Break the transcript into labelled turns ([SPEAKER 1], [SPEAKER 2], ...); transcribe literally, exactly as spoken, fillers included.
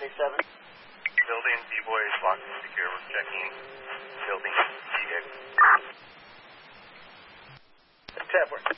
[SPEAKER 1] seventy-seven.
[SPEAKER 2] Building D-Boy is locked and secure. We're checking building D-X.
[SPEAKER 1] Tap work.